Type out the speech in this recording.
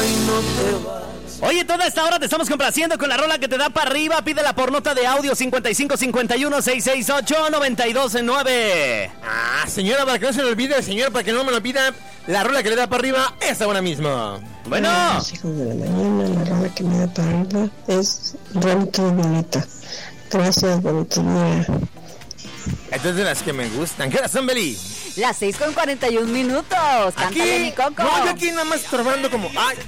Oye, toda esta hora te estamos complaciendo con la rola que te da para arriba. Pídela por nota de audio 5551-668-929. Ah, señora, para que no se le olvide, señora, para que no me lo olvide, la rola que le da para arriba es ahora mismo. Bueno. Los hijos de la mañana, la rola que me da para arriba es Bonito y Bonita. Gracias, bonito día. Estas de las que me gustan. ¿Qué horas son, Beli? Las 6:41. Cántale, mi Coco. No, yo aquí nada más estorbando como... Ay,